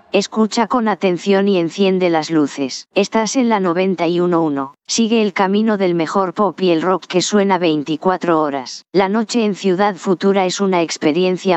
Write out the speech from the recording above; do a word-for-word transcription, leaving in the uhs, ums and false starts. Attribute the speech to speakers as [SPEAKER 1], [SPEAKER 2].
[SPEAKER 1] Escucha con atención y enciende las luces. Estás en la noventa y uno punto uno. Sigue el camino del mejor pop y el rock que suena veinticuatro horas. La noche en Ciudad Futura es una experiencia